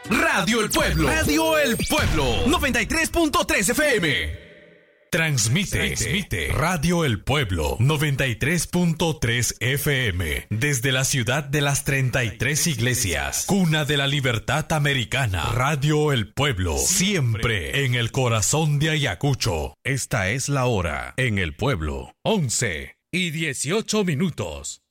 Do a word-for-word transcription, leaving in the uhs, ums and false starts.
Radio El Pueblo. Radio El Pueblo. noventa y tres punto tres F M. Transmite, Transmite Radio El Pueblo noventa y tres punto tres F M desde la ciudad de las treinta y tres iglesias, cuna de la libertad americana. Radio El Pueblo, siempre en el corazón de Ayacucho. Esta es la hora en El Pueblo, once y dieciocho minutos.